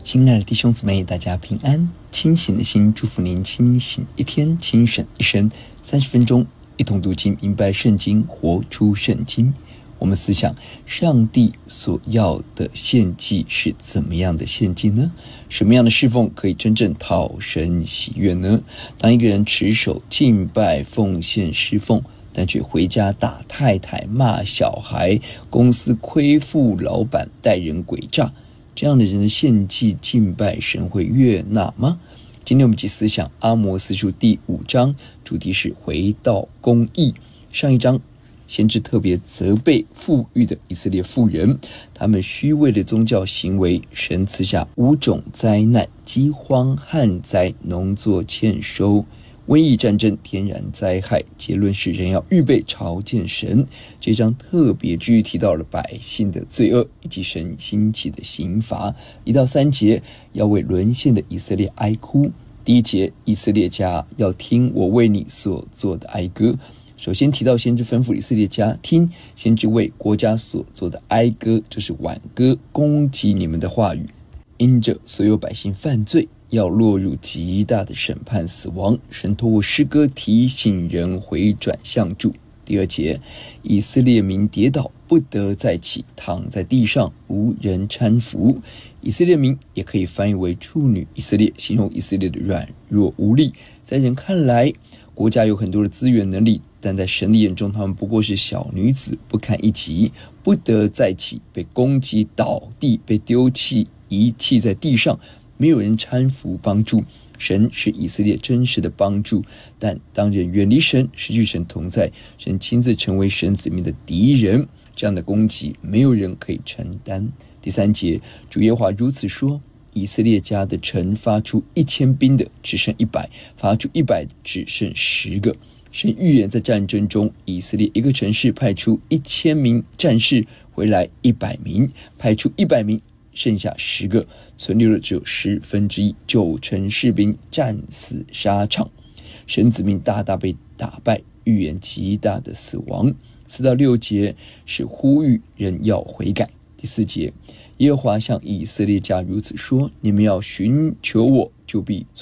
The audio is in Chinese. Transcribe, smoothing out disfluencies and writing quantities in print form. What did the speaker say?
亲爱的弟兄姊妹，大家平安。清醒的心，祝福您清醒一天，清醒一生。30分钟，一同读经，明白圣经，活出圣经。我们思想，上帝所要的献祭是怎么样的献祭呢？什么样的侍奉可以真正讨神喜悦呢？当一个人持守敬拜、奉献、侍奉，但却回家打太太、骂小孩，公司亏负老板，待人诡诈，这样的人的献祭敬拜神会悦纳吗？今天我们一起思想阿摩司书第5章，主题是回到公义。上一章先知特别责备富裕的以色列妇人，他们虚伪的宗教行为，神赐下5种灾难：饥荒、旱灾、农作欠收、瘟疫、战争、天然灾害。结论是人要预备朝见神。这章特别具提到了百姓的罪恶以及神兴起的刑罚。1到3节要为沦陷的以色列哀哭。第1节，以色列家要听我为你所做的哀歌。首先提到先知吩咐以色列家听先知为国家所做的哀歌，就是挽歌，攻击你们的话语。因着所有百姓犯罪，要落入极大的审判死亡，神透过诗歌提醒人回转向主。第2节，以色列民跌倒，不得再起，躺在地上，无人搀扶。以色列民也可以翻译为处女以色列，形容以色列的软弱无力。在人看来，国家有很多的资源能力，但在神的眼中，他们不过是小女子，不堪一击，不得再起，被攻击倒地，被丢弃遗弃在地上，没有人搀扶帮助。神是以色列真实的帮助，但当人远离神，失去神同在，神亲自成为神子民的敌人，这样的攻击没有人可以承担。第3节，主耶和华如此说：以色列家的城发出1000兵的只剩100，发出100只剩10个。神预言在战争中，以色列一个城市派出1000名战士，回来100名，派出100名，剩下10个，存留的只有1/10， 9成士兵战死沙场。神子民大大被打败，预言极大的死亡。4到6节是呼吁人要悔改。第4节，耶和华向以色列家如此说：你们要寻求我，就必